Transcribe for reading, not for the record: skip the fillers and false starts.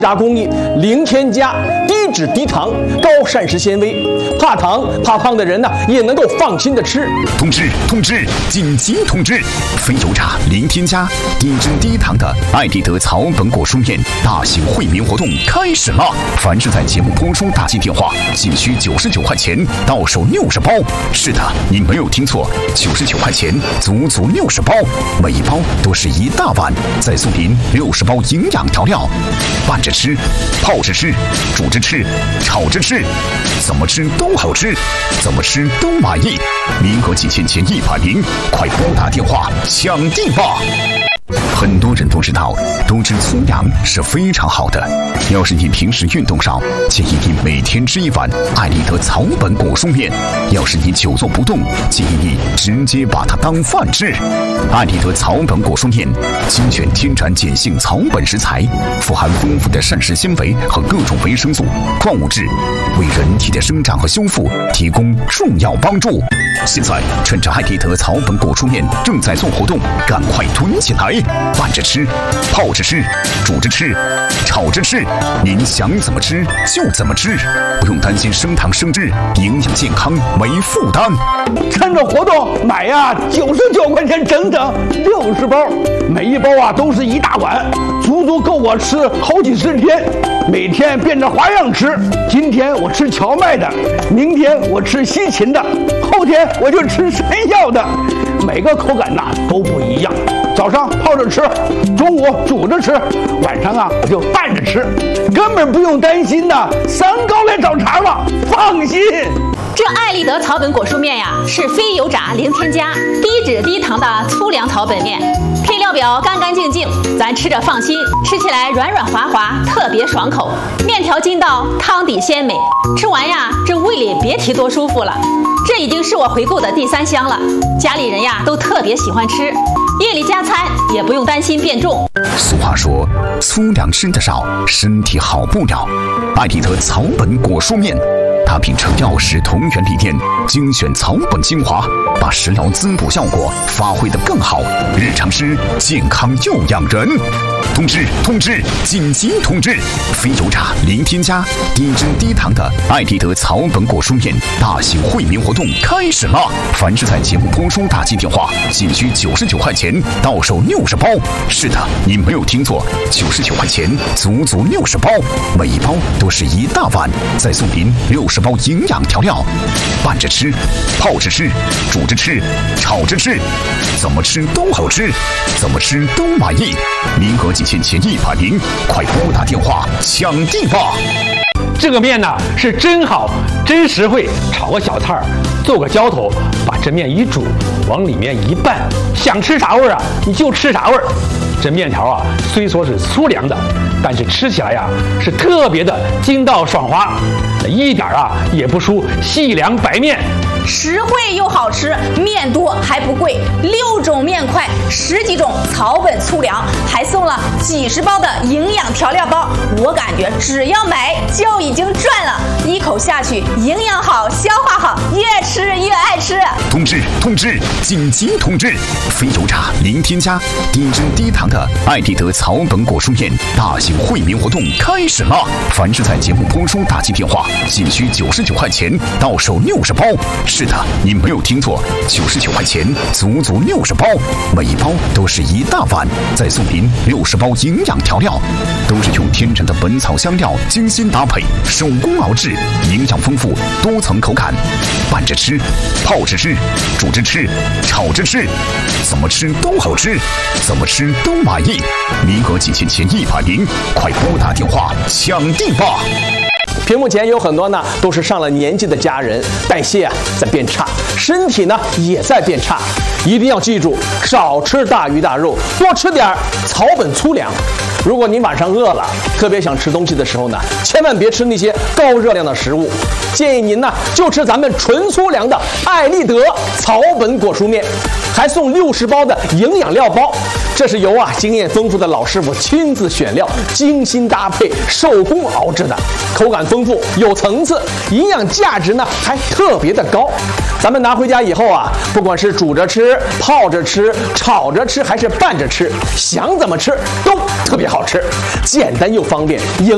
炸工艺，零添加，低脂低糖，高膳食纤维。怕糖怕胖的人呢，也能够放心的吃。 通知！紧急通知！非油炸、零添加、低脂低糖的爱丽德草本果蔬面大型惠民活动开始了！凡是在节目播出打进电话，仅需99块钱，到手60包。是的，你没有听错，99块钱，足足60包，每一包都是一大碗，再送您60包营养调料，拌着吃，泡着吃，煮着吃，炒着吃，怎么吃都好吃，怎么吃都满意。名额仅限前100名，快拨打电话抢定吧！很多人都知道，多吃粗粮是非常好的。要是你平时运动少，建议你每天吃1碗爱丽德草本果蔬面；要是你久坐不动，建议你直接把它当饭吃。爱丽德草本果蔬面精选天然碱性草本食材，富含丰富的膳食纤维和各种维生素、矿物质，为人体的生长和修复提供重要帮助。现在趁着爱丽德草本果蔬面正在做活动，赶快囤起来！拌着吃，泡着吃，煮着吃，炒着吃，您想怎么吃就怎么吃，不用担心升糖升脂，营养健康没负担。 趁着活动买呀，99块钱整整60包，每一包啊都是一大碗，足足够我吃好几十天。每天变着花样吃，今天我吃荞麦的，明天我吃西芹的，后天我就吃山药的，每个口感呐都不一样。早上泡着吃，中午煮着吃，晚上啊我就拌着吃，根本不用担心呐三高来找茬了，放心。 这爱丽德草本果蔬面呀，是非油炸、零添加、低脂低糖的粗粮草本面，配料表干干净净，咱吃着放心，吃起来软软滑滑，特别爽口。面条筋道，汤底鲜美，吃完呀，这胃里别提多舒服了。这已经是我回购的第3箱了，家里人呀都特别喜欢吃，夜里加餐也不用担心变重。 俗话说，粗粮吃得少，身体好不了。爱丽德草本果蔬面，它秉承药食同源理念，精选草本精华，把食疗滋补效果发挥得更好，日常吃健康又养人。通知！紧急通知！非油炸、零添加、低脂低糖的爱丽德草本果蔬面大型惠民活动开始了！凡是在节目播出打进电话，仅需99块钱，到手60包。是的，你没有听错，99块钱，足足60包，每一包都是一大碗，再送您60包营养调料，拌着吃，泡着吃，煮着吃，炒着吃，怎么吃都好吃，怎么吃都满意。名额仅限前100名，快拨打电话抢定吧！ 这个面呢是真好，真实惠，炒个小菜儿，做个浇头，把这面一煮，往里面一拌，想吃啥味儿啊你就吃啥味儿。这面条啊虽说是粗粮的，但是吃起来呀是特别的筋道爽滑，一点啊也不输细粮白面。 实惠又好吃，面多还不贵，6种面块，10几种草本粗粮，还送了几十包的营养调料包。我感觉只要买就已经赚了，一口下去营养好，消化好，越吃越爱吃。 通知！紧急通知！非油炸、零添加、低脂低糖的爱丽德草本果蔬面大型惠民活动开始了！凡是在节目播出打进电话，仅需99块钱，到手60包。是的，你没有听错，99块钱，足足60包，每一包都是一大碗，再送您60包营养调料，都是用天然的本草香料精心搭配，手工熬制，营养丰富，多层口感，拌着吃，泡着吃，煮着吃，炒着吃，怎么吃都好吃，怎么吃都满意。名额仅限前100名，快拨打电话抢定吧！ 屏幕前有很多呢，都是上了年纪的家人，代谢啊在变差，身体呢也在变差，一定要记住，少吃大鱼大肉，多吃点草本粗粮。如果您晚上饿了，特别想吃东西的时候呢，千万别吃那些高热量的食物，建议您呢就吃咱们纯粗粮的爱丽德草本果蔬面，还送60包的营养料包。这是由经验丰富的老师傅亲自选料，精心搭配，手工熬制的，口感丰富，有层次，营养价值呢还特别的高。咱们拿回家以后不管是煮着吃、泡着吃、炒着吃，还是拌着吃，想怎么吃都特别好吃，简单又方便。